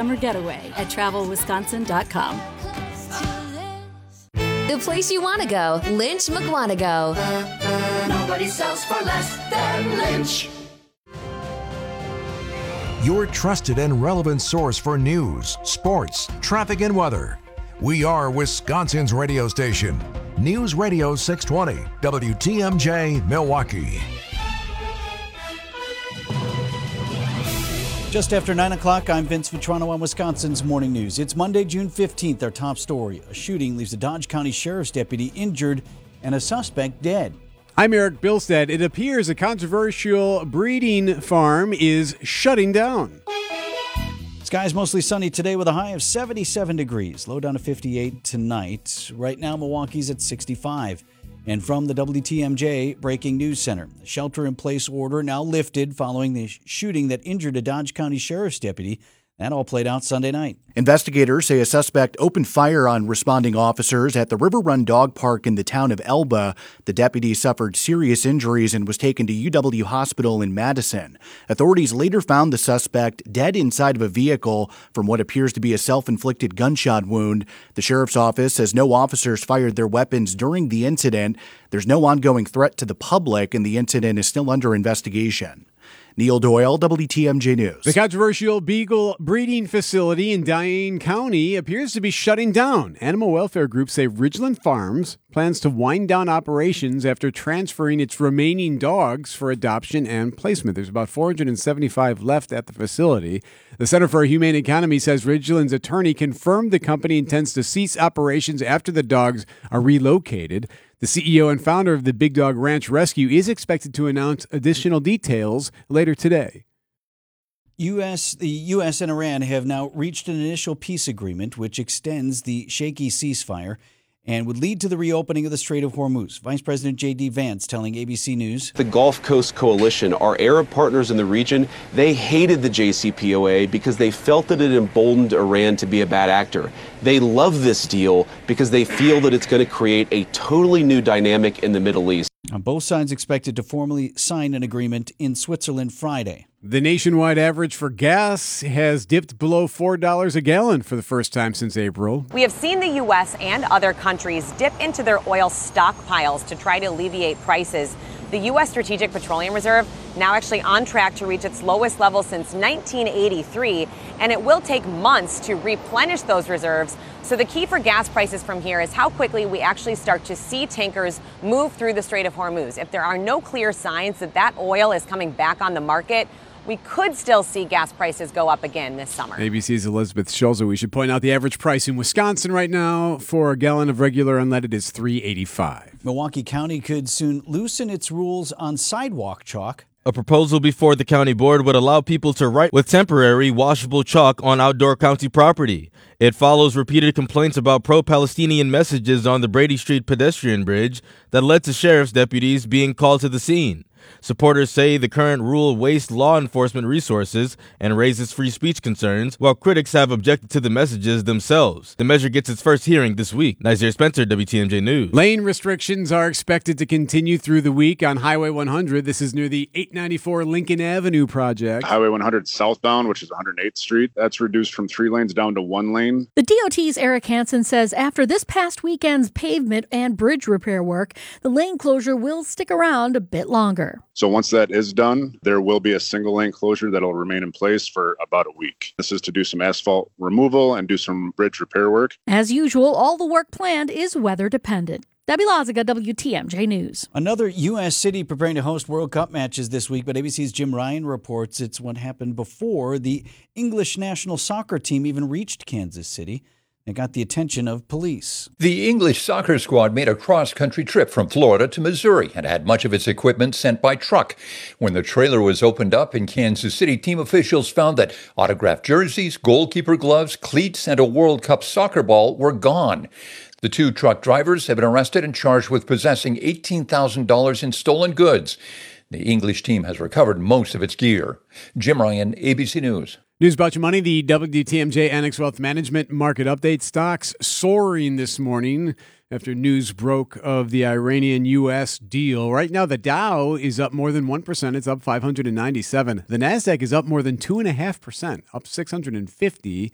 summer getaway at travelwisconsin.com. The place you want to go, Lynch McWanago. Nobody sells for less than Lynch. Your trusted and relevant source for news, sports, traffic, and weather. We are Wisconsin's radio station. News Radio 620, WTMJ, Milwaukee. Just after 9 o'clock, I'm Vince Vitrano on Wisconsin's Morning News. It's Monday, June 15th, our top story. A shooting leaves a Dodge County Sheriff's deputy injured and a suspect dead. I'm Eric Bilstead. It appears a controversial breeding farm is shutting down. Skies mostly sunny today with a high of 77 degrees. Low down to 58 tonight. Right now, Milwaukee's at 65. And from the WTMJ Breaking News Center, the shelter-in-place order now lifted following the shooting that injured a Dodge County Sheriff's deputy. That all played out Sunday night. Investigators say a suspect opened fire on responding officers at the River Run Dog Park in the town of Elba. The deputy suffered serious injuries and was taken to UW Hospital in Madison. Authorities later found the suspect dead inside of a vehicle from what appears to be a self-inflicted gunshot wound. The sheriff's office says no officers fired their weapons during the incident. There's no ongoing threat to the public, and the incident is still under investigation. Neil Doyle, WTMJ News. The controversial beagle breeding facility in Dane County appears to be shutting down. Animal welfare groups say Ridgeland Farms plans to wind down operations after transferring its remaining dogs for adoption and placement. There's about 475 left at the facility. The Center for a Humane Economy says Ridgeland's attorney confirmed the company intends to cease operations after the dogs are relocated. The CEO and founder of the Big Dog Ranch Rescue is expected to announce additional details later today. The U.S. and Iran have now reached an initial peace agreement which extends the shaky ceasefire and would lead to the reopening of the Strait of Hormuz. Vice President J.D. Vance telling ABC News. The Gulf Coast Coalition, our Arab partners in the region, they hated the JCPOA because they felt that it emboldened Iran to be a bad actor. They love this deal because they feel that it's going to create a totally new dynamic in the Middle East. Both sides expected to formally sign an agreement in Switzerland Friday. The nationwide average for gas has dipped below $4 a gallon for the first time since April. We have seen the U.S. and other countries dip into their oil stockpiles to try to alleviate prices. The U.S. Strategic Petroleum Reserve now actually on track to reach its lowest level since 1983, and it will take months to replenish those reserves. So the key for gas prices from here is how quickly we actually start to see tankers move through the Strait of Hormuz. If there are no clear signs that that oil is coming back on the market, we could still see gas prices go up again this summer. ABC's Elizabeth Schulze. We should point out the average price in Wisconsin right now for a gallon of regular unleaded is $3.85. Milwaukee County could soon loosen its rules on sidewalk chalk. A proposal before the county board would allow people to write with temporary washable chalk on outdoor county property. It follows repeated complaints about pro-Palestinian messages on the Brady Street pedestrian bridge that led to sheriff's deputies being called to the scene. Supporters say the current rule wastes law enforcement resources and raises free speech concerns, while critics have objected to the messages themselves. The measure gets its first hearing this week. Nazir Spencer, WTMJ News. Lane restrictions are expected to continue through the week on Highway 100. This is near the 894 Lincoln Avenue project. Highway 100 southbound, which is 108th Street, that's reduced from 3 lanes down to 1 lane. The DOT's Eric Hansen says after this past weekend's pavement and bridge repair work, the lane closure will stick around a bit longer. So once that is done, there will be a single lane closure that'll remain in place for about a week. This is to do some asphalt removal and do some bridge repair work. As usual, all the work planned is weather dependent. Debbie Loziga, WTMJ News. Another U.S. city preparing to host World Cup matches this week, but ABC's Jim Ryan reports it's what happened before the English national soccer team even reached Kansas City. It got the attention of police. The English soccer squad made a cross-country trip from Florida to Missouri and had much of its equipment sent by truck. When the trailer was opened up in Kansas City, team officials found that autographed jerseys, goalkeeper gloves, cleats, and a World Cup soccer ball were gone. The 2 truck drivers have been arrested and charged with possessing $18,000 in stolen goods. The English team has recovered most of its gear. Jim Ryan, ABC News. News about your money, the WTMJ Annex Wealth Management market update. Stocks soaring this morning after news broke of the Iranian-U.S. deal. Right now, the Dow is up more than 1%. It's up 597. The NASDAQ is up more than 2.5%, up 650.